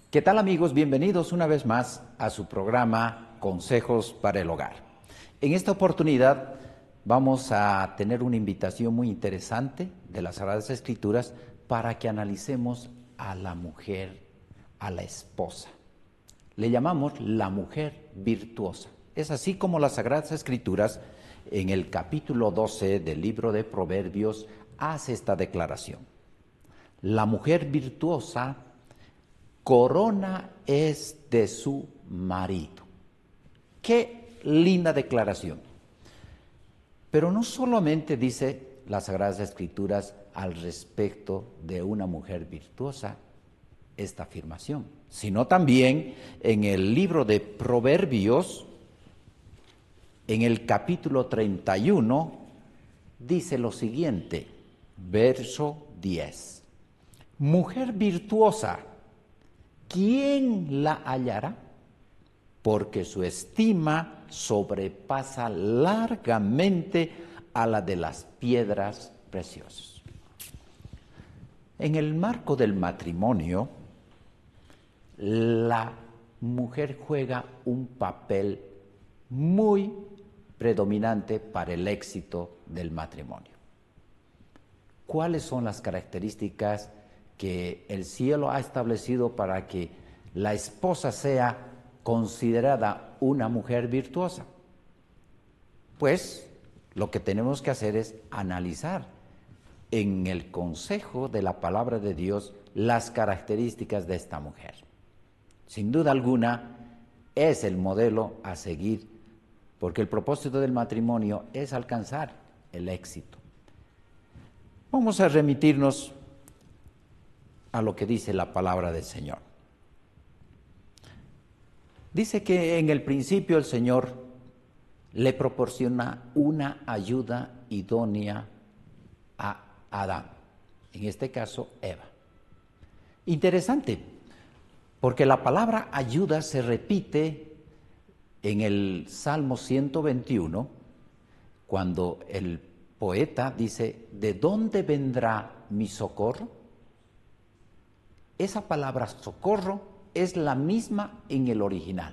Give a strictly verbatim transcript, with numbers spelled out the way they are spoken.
¿Qué tal, amigos? Bienvenidos una vez más a su programa Consejos para el Hogar. En esta oportunidad vamos a tener una invitación muy interesante de las Sagradas Escrituras para que analicemos a la mujer, a la esposa. Le llamamos la mujer virtuosa. Es así como las Sagradas Escrituras en el capítulo doce del libro de Proverbios hace esta declaración. La mujer virtuosa corona es de su marido. Qué linda declaración. Pero no solamente dice las Sagradas Escrituras al respecto de una mujer virtuosa esta afirmación, sino también en el libro de Proverbios, en el capítulo treinta y uno, dice lo siguiente, verso diez. Mujer virtuosa, ¿quién la hallará? Porque su estima sobrepasa largamente a la de las piedras preciosas. En el marco del matrimonio, la mujer juega un papel muy predominante para el éxito del matrimonio. ¿Cuáles son las características que el cielo ha establecido para que la esposa sea considerada una mujer virtuosa? Pues lo que tenemos que hacer es analizar en el consejo de la palabra de Dios las características de esta mujer. Sin duda alguna es el modelo a seguir, porque el propósito del matrimonio es alcanzar el éxito. Vamos a remitirnos a lo que dice la palabra del Señor. Dice que en el principio el Señor le proporciona una ayuda idónea a Adán, en este caso Eva. Interesante, porque la palabra ayuda se repite en el Salmo ciento veintiuno, cuando el poeta dice, ¿de dónde vendrá mi socorro? Esa palabra socorro es la misma en el original.